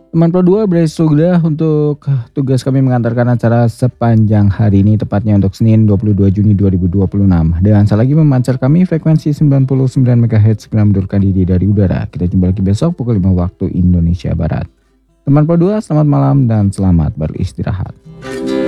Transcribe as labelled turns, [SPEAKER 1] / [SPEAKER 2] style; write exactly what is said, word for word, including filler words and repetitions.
[SPEAKER 1] Teman Pro dua berhasil sudah untuk tugas kami mengantarkan acara sepanjang hari ini, tepatnya untuk Senin dua puluh dua Juni dua ribu dua puluh enam. Dan sekali lagi memancar kami frekuensi sembilan puluh sembilan megahertz dengan mendurkan diri dari udara. Kita jumpa lagi besok pukul lima waktu Indonesia Barat. Teman Pro dua, selamat malam dan selamat beristirahat.